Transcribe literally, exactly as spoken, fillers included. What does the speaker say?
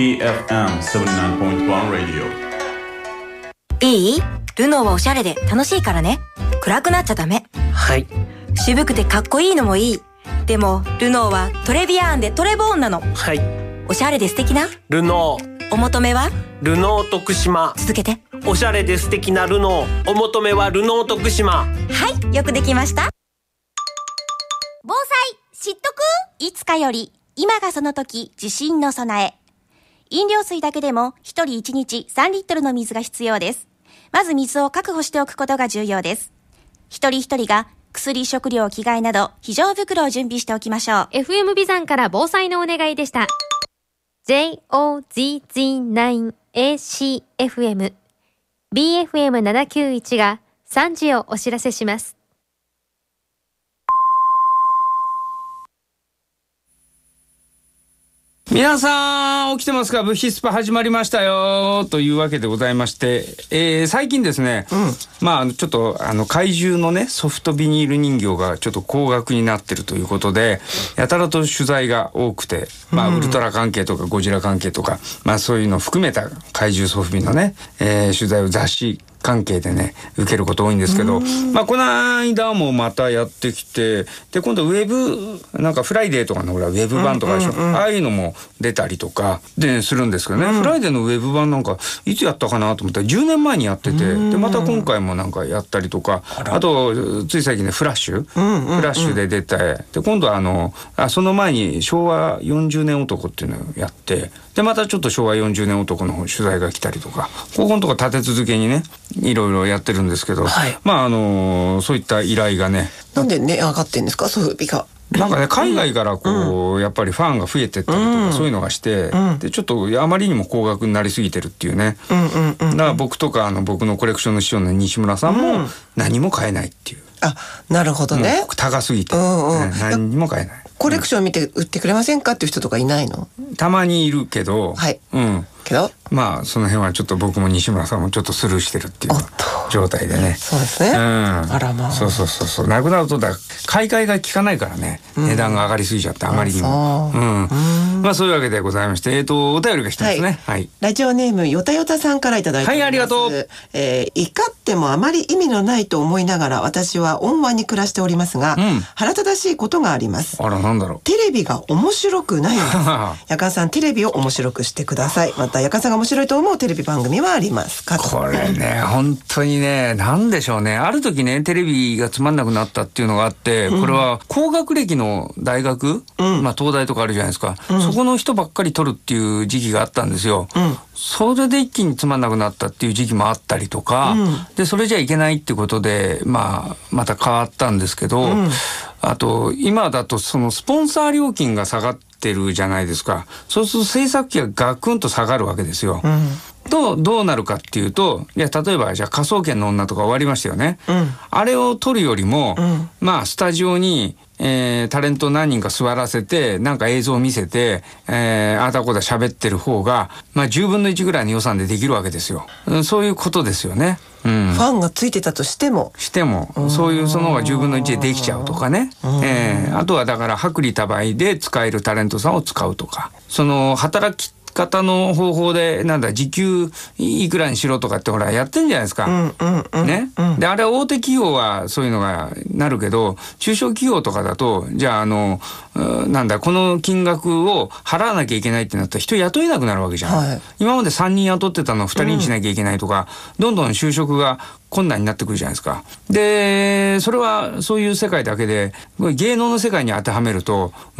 イーエフエムななじゅうきゅうてんいち Radio。 いい？ルノーはおしゃれで楽しいからね。暗くなっちゃダメ。 はい。 渋くてかっこいいのもいい。でもルノーはトレビアーンでトレボーンなの。 はい。 おしゃれで素敵なルノー。 お求めはルノー徳島。 続けて。 おしゃれで素敵なルノー。お求めはルノー徳島。 はい、よくできました。 防災知っとく？いつかより今がその時、地震の備え。飲料水だけでもひとりいちにちさんリットルの水が必要です。まず水を確保しておくことが重要です。一人一人が薬、食料、着替えなど非常袋を準備しておきましょう。 エフエム ビザンから防災のお願いでした。 ジェイオーゼットナインエーシーエフエム ビーエフエムななきゅういち がさんじをお知らせします。 皆さん起きてますか？ブヒスパ始まりましたよというわけでございまして、えー、最近ですね、うん、まあちょっとあの怪獣のねソフトビニール人形がちょっと高額になってるということでやたらと取材が多くて、まあウルトラ関係とかゴジラ関係とか、まあそういうのを含めた怪獣ソフビのね、えー、取材を雑誌関係でね受けること多いんですけど、まあこの間もまたやってきて、で今度ウェブなんかフライデーとかのほらウェブ版とかでしょ、うんうんうん、ああいうのも出たりとかでするんですけどね、うん、フライデーのウェブ版なんかいつやったかなと思ったらじゅうねんまえにやってて、でまた今回もなんかやったりとか、あとつい最近ねフラッシュ、うんうんうん、フラッシュで出て、で今度はあのあその前に昭和よんじゅうねん男っていうのをやって、でまたちょっと昭和よんじゅうねん男の取材が来たりとか、ここのとこ立て続けにねいろいろやってるんですけど、はい、まああのー、そういった依頼がね。 なんで値上がってんですか、ソフビが。 なんかね海外からこう、うん、やっぱりファンが増えてったりとか、うん、そういうのがして、うん、でちょっとあまりにも高額になりすぎてるっていうね、うんうんうん、だから僕とかあの僕のコレクションの師匠の西村さんも何も買えないっていう、 あ、なるほどね、 高すぎて、うんうんね、何にも買えない。 コレクション見て売ってくれませんかっていう人とかいないの？ たまにいるけど、 はい、 うん、 けどまあその辺はちょっと僕も西村さんもちょっとスルーしてるっていう状態でね。 そうですね、うん、あらまあ、 そうそうそうそう、なくなるとだ買い替えが効かないからね、うん、値段が上がりすぎちゃってあまりにも、うん、うん、まあそういうわけでございまして、えっとお便りが来てますね、はいはい、 ラジオネームよたよたさんからいただいております。 はい、ありがとう。 えー、怒ってもあまり意味のないと思いながら私は温和に暮らしておりますが、うん、腹立たしいことがあります。 あら、なんだろう。 テレビが面白くないです。やかんさん、テレビを面白くしてください。またやかんさんが面白いと思うテレビ番組はありますか？ これね本当にね、なんでしょうね、ある時ねテレビがつまんなくなったっていうのがあって、これは高学歴の大学、うん、まあ東大とかあるじゃないですか、うん、そこの人ばっかり取るっていう時期があったんですよ、うん、それで一気につまんなくなったっていう時期もあったりとか、うん、でそれじゃいけないっていうことで、まあ、また変わったんですけど、うん、あと今だとそのスポンサー料金が下がってるじゃないですか。そうすると制作費がガクンと下がるわけですよ、うん、とどうなるかっていうと、いや例えばじゃあ科捜研の女とか終わりましたよね、うん、あれを撮るよりも、うん、まあスタジオにえー、タレント何人か座らせてなんか映像を見せて、えー、あたこだ喋ってる方が、まあ、じゅうぶんのいちぐらいの予算でできるわけですよ、うん、そういうことですよね、 うん、ファンがついてたとしてもしてもそういうその方がじゅうぶんのいちでできちゃうとかね、えー、あとはだから薄利多売で使えるタレントさんを使うとか、その働き方の方法でなんだ時給いくらにしろとかってほらやってんじゃないですか、うんうんうん、ね、うん、であれ大手企業はそういうのがなるけど中小企業とかだとじゃああのなんだこの金額を払わなきゃいけないってなったら人雇えなくなるわけじゃん、はい、今までさんにん雇ってたのをふたりにしなきゃいけないとか、うん、どんどん就職が困難になってくるじゃないですか。でそれはそういう世界だけで芸能の世界に当てはめると